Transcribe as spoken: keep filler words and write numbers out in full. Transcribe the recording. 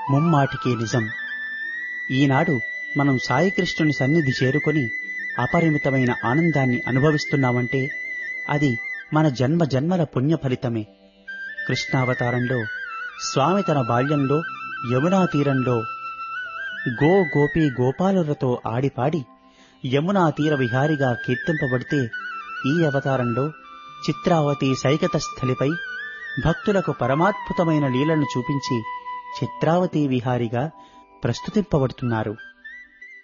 ముమ్మాటికే నిజం. ఈనాడు మనం సాయికృష్ణుని సన్నిధి చేరుకొని అపరిమితమైన ఆనందాన్ని అనుభవిస్తున్నామంటే అది మన జన్మ జన్మల పుణ్య ఫలితమే. కృష్ణావతారంలో స్వామి తన బాల్యంలో యమునా తీరంలో గో గోపీ గోపాలులతో ఆడిపాడి యమునా తీర విహారిగా కీర్తింపబడితే, ఈ అవతారంలో చిత్రావతి సైకత స్థలిపై భక్తులకు పరమాద్భుతమైన లీలను చూపించి చిత్రావతి విహారిగా ప్రస్తుతింపబడుతున్నారు.